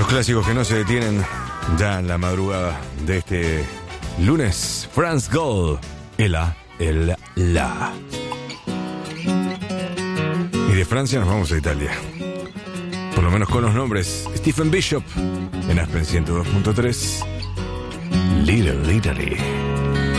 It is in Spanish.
Clásicos que no se detienen ya en la madrugada de este lunes. France Gall, la. Y de Francia nos vamos a Italia. Por lo menos con los nombres. Stephen Bishop en Aspen 102.3. Little Italy.